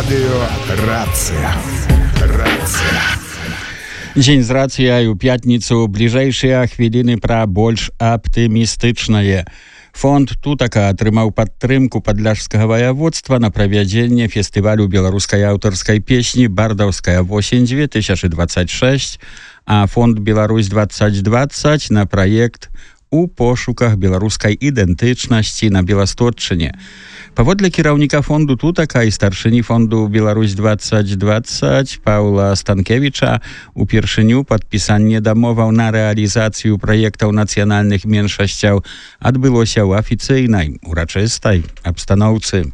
Радыё Рацыя. Дзень з рацыяй у пятніцу. Бліжэйшыя хвіліны пра больш аптымістычнае. Фонд Тутака атрымаў падтрымку падляшскага ваяводства на правядзенне фестывалю беларускай аўтарскай песні «Бардаўская восень-2026», а фонд «Беларусь-2020» на праект «У пошуках беларускай ідэнтычнасці на Беластотчыне». Паводле кіраўніка фонду Тутака і старшыні фонду «Беларусь-2020» Паўла Станкевіча, упершыню падпісанне дамоваў на рэалізацыю праектаў нацыянальных меншасцяў адбылося ў афіцыйнай, урачыстай абстаноўцы.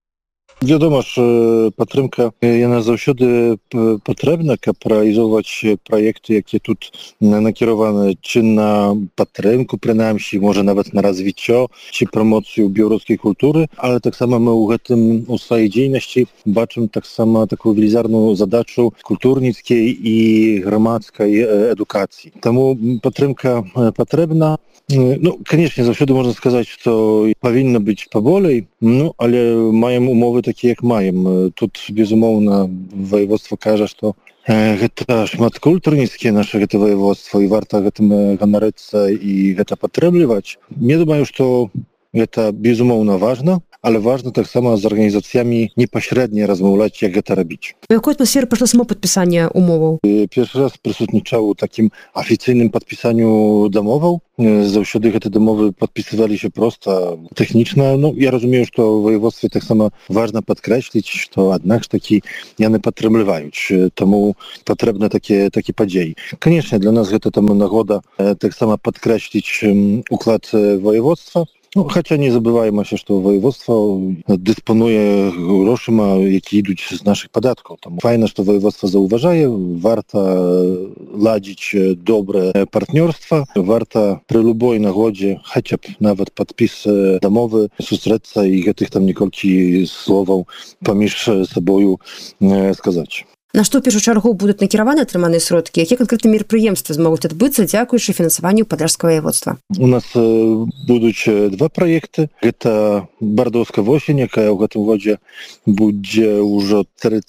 Вядома ж, падтрымка яна заўсёды патрэбна, каб рэалізоўваць праекты, якія тут накіраваны ці на падтрымку, прынамсі, можа нават на развіццё ці прамоцыю беларускай культуры, але таксама мы ў сваёй дзейнасці бачым таксама такую велізарную задачу культурніцкай і грамадскай адукацыі. Таму падтрымка патрэбна. Канешне, заўсёды можна сказаць, што павінна быць паболей, але маем умовы такія, як маем. Тут, безумоўна, ваяводства кажа, што гэта шматкультурніцкія наша гэта ваяводства, і варта гэтым ганарыцца і гэта падтрымліваць. Мне думаю, што гэта, безумоўна, важна, але важна таксама з арганізацыямі непасрэдна размаўляць, як гэта рабіць. У якой атмасферы прайшло само падпісанне умоваў? Першы раз прысутнічаў у такім афіцыйным падпісанню дамоваў. Заўсёды гэтыя дамовы падпісываліся проста тэхнічна. Я разумею, што ў ваяводстве таксама важна падкрэсліць, што аднак ж такі яны падтрымліваюць, таму патрэбны такі падзеі. Канешне, для нас гэта там нагода таксама падкрэсліць уклад ваяводства. Хаця не забываемся, што ваяводства дыспануе грошыма, які ідуць з нашых падаткаў. Таму файна, што ваяводства заўважае, варта ладзіць добрае партнёрства, варта пры любой нагодзе, хаця б нават падпіс дамовы, сустрэцца і гэтых там некалькі словаў паміж сабою сказаць. На што ў першую чаргу будуць накіраваны атрыманыя сродкі? Якія канкрэтныя мерапрыемствы змогуць адбыцца дзякуючы фінансаванню падляшскага ваяводства? У нас будуць два праекты. Гэта «Бардаўская восень», якая ў гэтым годзе будзе ўжо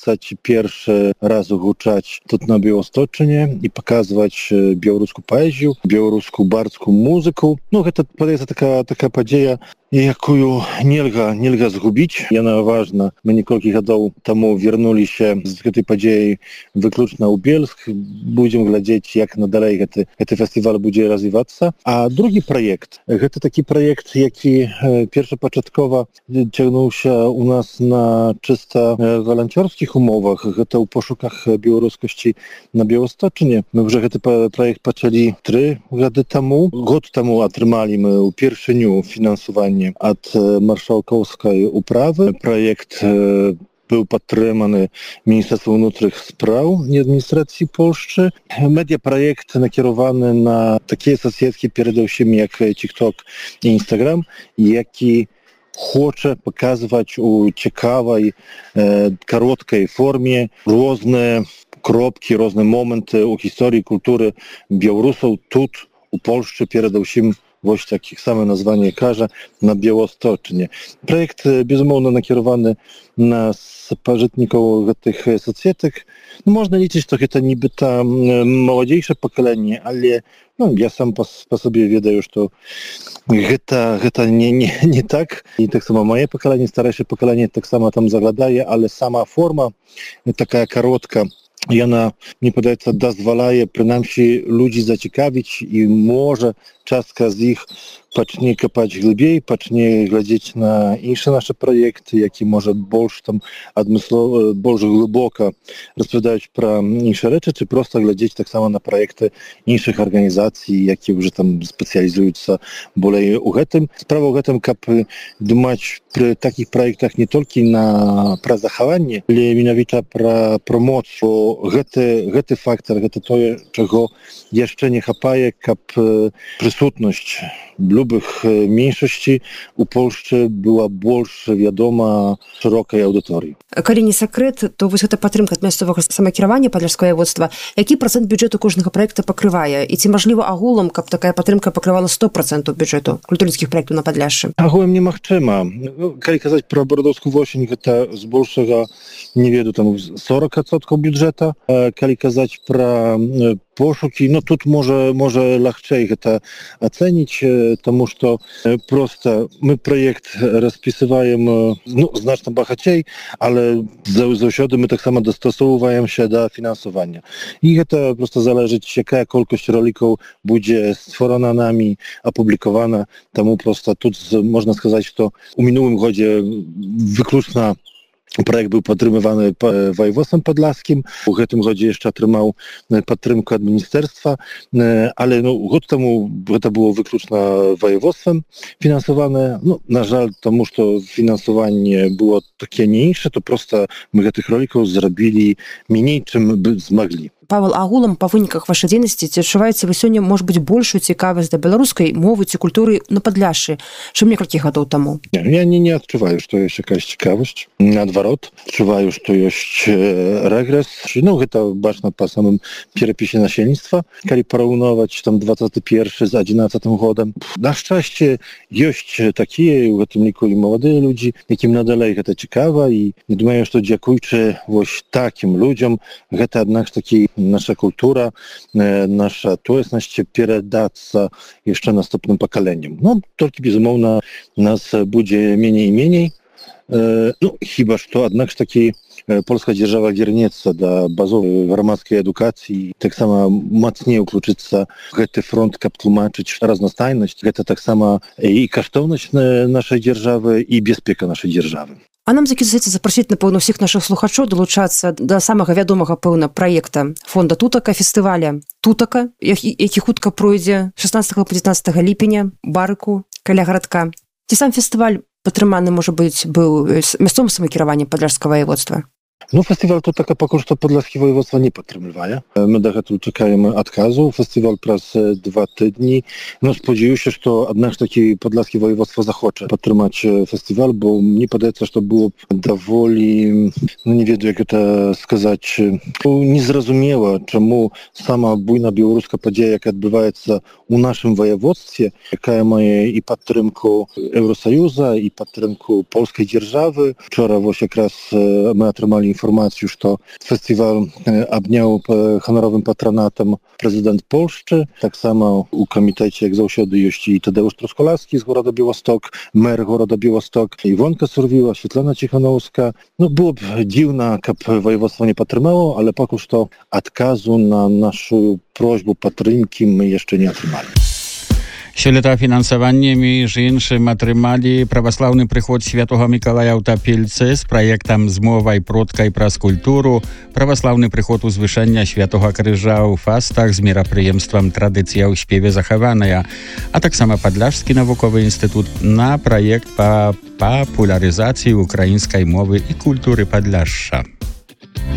31 раз гучаць тут на Беластотчыне і паказваць беларускую паэзію, беларускую бардскую музыку. Гэта, падаецца, такая падзея, якую нельга згубіць. Яна важна. Мы некалькі гадоў таму вярнуліся з гэтай падзеі выключна ў Бельск. Будзем глядзець, як надалей гэты фестываль будзе развівацца. А другі праект, гэта такі праект, які першапачаткова цягнуўся у нас на чыста валанцёрскіх умовах. Гэта ў пошуках беларускасці на Беластотчыне. Мы ўжо гэты праект пачалі 3 гады таму. Год таму атрымалі мы ўпершыню фінансаванне ад маршалкаўскай управы. Праект быў падтрыманы Міністэрствам унутраных спраў і адміністрацыі Польшчы. Медыяпраект накіраваны на такія соцсеткі, перадусім як TikTok і Instagram, які хоча паказваць у цікавай, кароткай форме розныя кропкі, розныя моманты ў гісторыі культуры беларусаў тут, у Польшчы, перадусім вось такіх саме названне кажа, на Беластотчыне. Праект, безумоўна, накіраваны на спажытнікаў гэтых соцсетак. Можна лічыць, што гэта нібыта маладзейшае пакаленне, але я сам па сабе ведаю, што гэта не так. І таксама мае пакаленне, старэйшае пакаленне таксама там заглядае, але сама форма такая каротка, яна, мне падаецца, дазваляе прынамсі людзі зацікавіць, і можа частка з іх пачне капаць глыбей, пачне глядзець на іншыя нашы праекты, які можа больш там адмыслова, больш глыбока распавядаюць пра іншыя рэчы, ці проста глядзець таксама на праекты іншых арганізацый, якія ўжо там спецыялізуюцца болей у гэтым. Справа ў гэтым, каб думаць пры такіх праектах не толькі пра захаванне, але менавіта пра прамоцыю. Гэты фактар, гэта тое, чаго яшчэ не хапае, каб прысутнасць любых mniejszości u Polsce była больше wiadoma szerokiej auditorii. Калі не сакрэт, то вось гэта падтрымка ад мясцовага самакіравання падляшскага воеводства. Які працэнт бюджэту кожнага праекта пакрывае? І ці мажліва агулам, каб такая падтрымка пакрывала 100% бюджэту культурніцкіх праектаў на Падляшшы? Агулам немагчыма. Калі казаць пра Барадоўскую восень, гэта збольшага, не веду, там 40% бюджэта. Калі казаць пра пошукі, ну тут можа лягчэй гэта ацэніць, таму што проста мы праект распісываем значна багацей, але заўсёды мы таксама дастасоўваемся да фінансавання. І гэта проста залежыць, якая колькасць ролікаў будзе створана намі, апублікавана. Таму проста тут можна сказаць, што у мінулым годзе выключна Projekt był podtrzymywany województwem podlaskim. W tym godzie jeszcze otrzymał podtrzymkę od ministerstwa, ale rok temu to było wyklucznie województwem finansowane. Na żal, тому что finansowanie było takie mniejsze, to prosto my tych rolików zrobili mniej, czym by zmogli. Павел, агулам па выніках вашай дзейнасці ці адчуваеце вы сёння, можа быць, большую цікавасць да беларускай мовы ці культуры на Падляшшы, чым некалькі гадоў таму? Я не адчуваю, што ёсць якаясь цікавасць. Наадварот, адчуваю, што ёсць рэгрэс. Гэта бачна па самым перапісе насельніцтва, калі параўноwać там 21 з 11 годам. На шчасце, ёсць такія, у гэтым ліку і маладыя людзі, якім надалей гэта цікава, і не думаю, што дзякуючы вось такім людзям, гэта аднак такі nasza kultura, nasza tożsamość передацца jeszcze następnym pokoleniom. Tylko безумоўна nas będzie mniej i mniej. Chyba, że jednak taki polska dzierżawa wiernieca do bazowej gramadzkiej edukacji, tak samo mocniej ukljuczyться w ten front, kap tłumaczyć raznostajność, to tak samo i kosztowność naszej dzierżawy, i bezpieka naszej dzierżawy. А нам закідаецца запрасіць, напэўна, ўсіх нашых слухачоў далучацца да самага вядомага, пэўна, праекта фонда Тутака, фестываля Тутака, які хутка пройдзе 16 по 19 ліпеня, Барыку, каля гарадка. Ці сам фестываль падтрыманы, можа быць, быў мясцовым самакіраваннем Падляшскага воеводства? Фестиваль Тутака поки що Подляшське воєводство не підтримує. Ми дагэтуль чекаємо відказу. Фестиваль праз 2 тижні. Сподіваюся, що однак таки Подляшське воєводство захоче підтримати фестиваль, бо мені подається, що було б доволі, не веду, як це сказати, незрозуміло, чому сама буйна білоруська подія, яка відбувається у нашому воєводстві, яка має і підтримку Євросоюзу, і підтримку польської держави. Вчора ось якраз ми отримали informację, że festiwal objął honorowym patronatem prezydent Polski. Tak samo u komitecie, jak zawsze, jest i Tadeusz Truskolaski z Goroda Białystok, mer Goroda Białystok, Iwonka Surwiła, Świetlana Cichanowska. Byłoby dziwne, gdyby województwo nie patrzymało, ale póki co odkazu na naszą prośbę patrynki my jeszcze nie otrzymali. Сёлета фінансаванне, між іншым, атрымалі праваслаўны прыход святога Мікалая ў Тапельцы з праектам «Змовай продкай праз культуру», праваслаўны прыход узвышэння святога крыжа ў фастах з мерапрыемствам «Традыцыя ў спеве захаваная», а таксама Падляшскі навуковы інстытут на праект па папулярызацыі украінскай мовы і культуры Падляшша.